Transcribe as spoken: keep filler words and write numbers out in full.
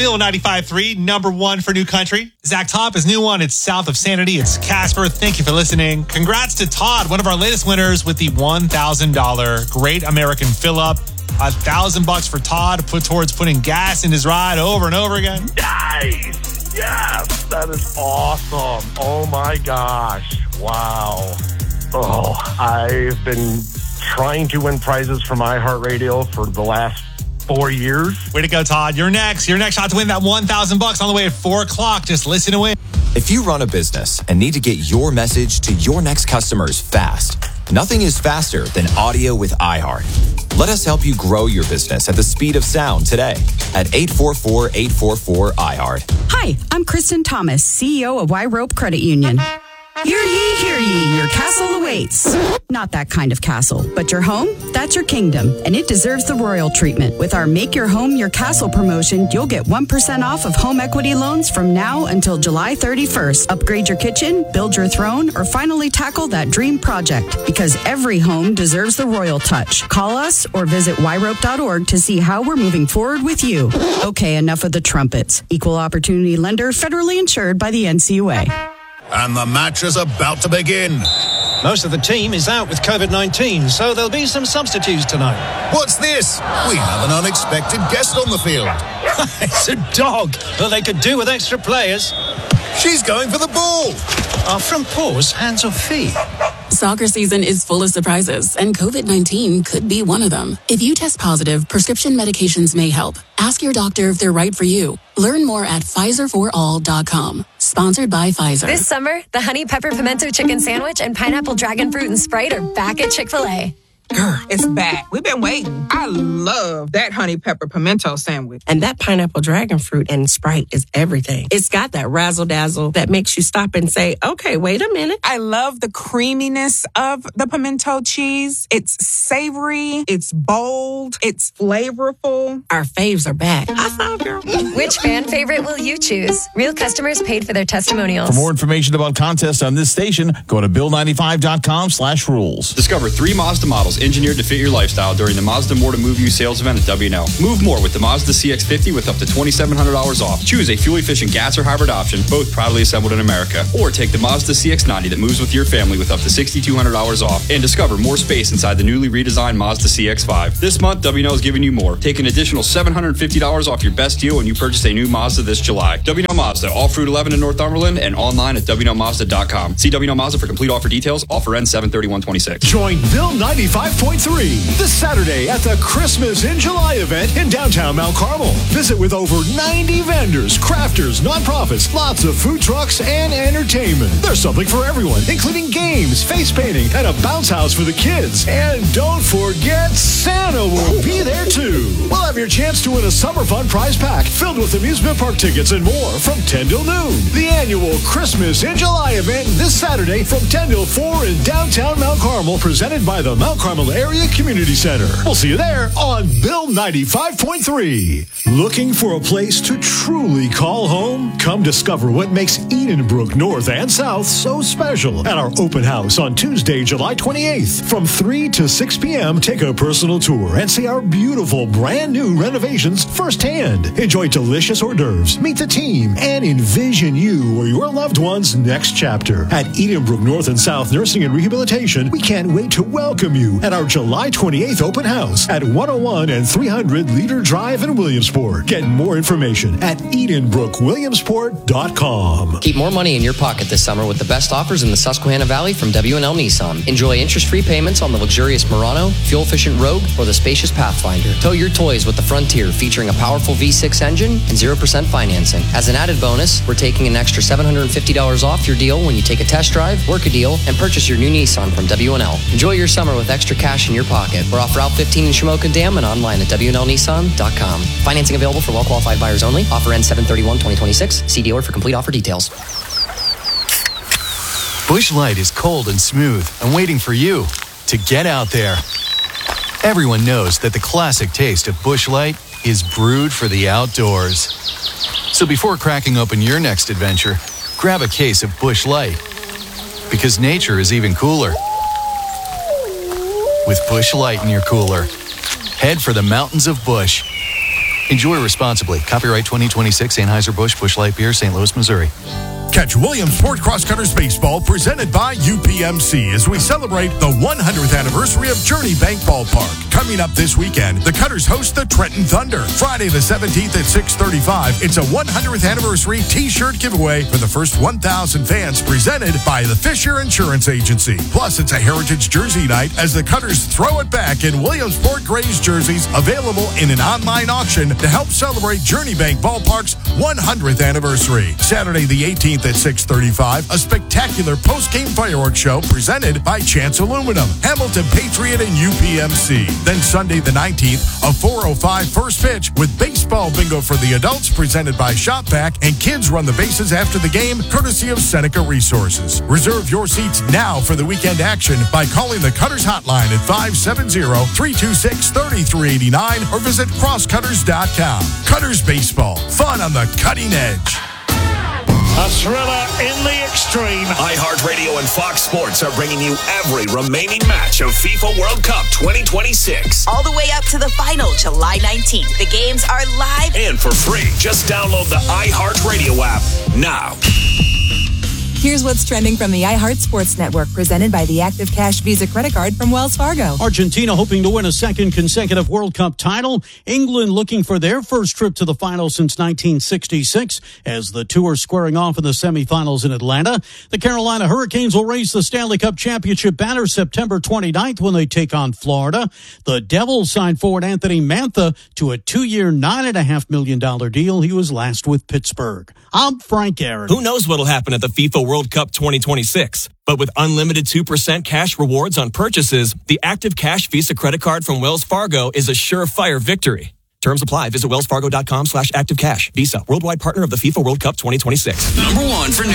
Bill ninety-five point three, number one for New Country. Zach Top is new one. It's south of Sanity. It's Casper. Thank you for listening. Congrats to Todd, one of our latest winners with the one thousand dollars Great American Fill-Up. A thousand bucks for Todd to put towards putting gas in his ride over and over again. Nice! Yes! That is awesome. Oh my gosh. Wow. Oh, I've been trying to win prizes for iHeartRadio for the last four years. Way to go, Todd. You're next. Your next shot to win that one thousand bucks on the way at four o'clock. Just listen to win. If you run a business and need to get your message to your next customers fast, nothing is faster than audio with iHeart. Let us help you grow your business at the speed of sound today at eight four four, eight four four, iHeart. Hi, I'm Kristen Thomas, C E O of Y Rope Credit Union. Hear ye, hear ye, your castle awaits. Not that kind of castle, but your home, that's your kingdom, and it deserves the royal treatment. With our Make Your Home Your Castle promotion, you'll get one percent off of home equity loans from now until July thirty-first. Upgrade your kitchen, build your throne, or finally tackle that dream project, because every home deserves the royal touch. Call us or visit y rope dot org to see how we're moving forward with you. Okay, enough of the trumpets. Equal opportunity lender, federally insured by the N C U A. And the match is about to begin. Most of the team is out with covid nineteen, so there'll be some substitutes tonight. What's this? We have an unexpected guest on the field. It's a dog. Well, they could do with extra players. She's going for the ball. Our front paws, hands or feet? Soccer season is full of surprises, and covid nineteen could be one of them. If you test positive, prescription medications may help. Ask your doctor if they're right for you. Learn more at Pfizer for all dot com. Sponsored by Pfizer. This summer, the Honey Pepper Pimento Chicken Sandwich and Pineapple Dragon Fruit and Sprite are back at Chick-fil-A. Girl, it's back. We've been waiting. I love that honey pepper pimento sandwich. And that pineapple dragon fruit and Sprite is everything. It's got that razzle dazzle that makes you stop and say, okay, wait a minute. I love the creaminess of the pimento cheese. It's savory. It's bold. It's flavorful. Our faves are back. I saw, girl. Which fan favorite will you choose? Real customers paid for their testimonials. For more information about contests on this station, go to bill ninety-five dot com slash rules. Discover three Mazda models engineered to fit your lifestyle during the Mazda More to Move You sales event at W and L. Move more with the Mazda C X fifty with up to twenty-seven hundred dollars off. Choose a fuel-efficient gas or hybrid option, both proudly assembled in America. Or take the Mazda C X ninety that moves with your family with up to six thousand two hundred dollars off. And discover more space inside the newly redesigned Mazda C X five. This month, W and L is giving you more. Take an additional seven hundred fifty dollars off your best deal when you purchase a new Mazda this July. W and L Mazda, off Route eleven in Northumberland and online at w n l mazda dot com. See W and L Mazda for complete offer details. Offer ends seven thirty-one twenty-six. Join Bill ninety-five point three this Saturday at the Christmas in July event in downtown Mount Carmel. Visit with over ninety vendors, crafters, nonprofits, lots of food trucks, and entertainment. There's something for everyone, including games, face painting, and a bounce house for the kids. And don't forget, Santa will be there too. We'll have your chance to win a summer fun prize pack filled with amusement park tickets and more from ten till noon. The annual Christmas in July event this Saturday from ten till four in downtown Mount Carmel, presented by the Mount Carmel Area Community Center. We'll see you there on Bill ninety-five point three. Looking for a place to truly call home? Come discover what makes Edenbrook North and South so special at our open house on Tuesday, July twenty-eighth. From three to six p.m., take a personal tour and see our beautiful brand new renovations firsthand. Enjoy delicious hors d'oeuvres, meet the team, and envision you or your loved one's next chapter. At Edenbrook North and South Nursing and Rehabilitation, we can't wait to welcome you at our July twenty-eighth open house at one oh one and three hundred Leader Drive in Williamsport. Get more information at edenbrook williamsport dot com. Keep more money in your pocket this summer with the best offers in the Susquehanna Valley from W and L Nissan. Enjoy interest-free payments on the luxurious Murano, fuel-efficient Rogue, or the spacious Pathfinder. Tow your toys with the Frontier, featuring a powerful V six engine and zero percent financing. As an added bonus, we're taking an extra seven hundred fifty dollars off your deal when you take a test drive, work a deal, and purchase your new Nissan from W and L. Enjoy your summer with extra cash in your pocket. We're off Route fifteen in Shamokin Dam and online at w n l nissan dot com. Financing available for well-qualified buyers only. Offer ends seven thirty-one twenty twenty-six. See dealer for complete offer details. Busch Light is cold and smooth and waiting for you to get out there. Everyone knows that the classic taste of Busch Light is brewed for the outdoors. So before cracking open your next adventure, grab a case of Busch Light. Because nature is even cooler with Busch Light in your cooler. Head for the mountains of Busch Enjoy responsibly. Copyright twenty twenty-six Anheuser-Busch Busch Light Beer, Saint Louis, Missouri. Catch Williamsport Cross Cutters Baseball presented by U P M C as we celebrate the one hundredth anniversary of Journey Bank Ballpark. Coming up this weekend, the Cutters host the Trenton Thunder. Friday the seventeenth at six thirty-five, it's a one hundredth anniversary T-shirt giveaway for the first one thousand fans presented by the Fisher Insurance Agency. Plus, it's a Heritage Jersey Night as the Cutters throw it back in Williamsport Grays jerseys available in an online auction to help celebrate Journey Bank Ballpark's one hundredth anniversary. Saturday the eighteenth at six thirty-five, a spectacular post-game fireworks show presented by Chance Aluminum, Hamilton Patriot, and U P M C. Then Sunday the nineteenth, a four oh five first pitch with baseball bingo for the adults presented by Shop Vac, and kids run the bases after the game courtesy of Seneca Resources. Reserve your seats now for the weekend action by calling the Cutters hotline at five seven zero, three two six, three three eight nine or visit cross cutters dot com. Cutters Baseball, fun on the cutting edge. A thriller in the extreme. iHeartRadio and Fox Sports are bringing you every remaining match of FIFA World Cup twenty twenty-six. All the way up to the final, July nineteenth. The games are live and for free. Just download the iHeartRadio app now. Here's what's trending from the iHeart Sports Network, presented by the Active Cash Visa credit card from Wells Fargo. Argentina hoping to win a second consecutive World Cup title. England looking for their first trip to the final since nineteen sixty-six as the two are squaring off in the semifinals in Atlanta. The Carolina Hurricanes will raise the Stanley Cup Championship banner September twenty-ninth when they take on Florida. The Devils signed forward Anthony Mantha to a two-year, nine point five million dollars deal. He was last with Pittsburgh. I'm Frank Aaron. Who knows what'll happen at the FIFA World Cup twenty twenty-six? But with unlimited two percent cash rewards on purchases, the Active Cash Visa credit card from Wells Fargo is a surefire victory. Terms apply. Visit wellsfargo.com slash active cash. Visa, worldwide partner of the FIFA World Cup twenty twenty-six. Number one for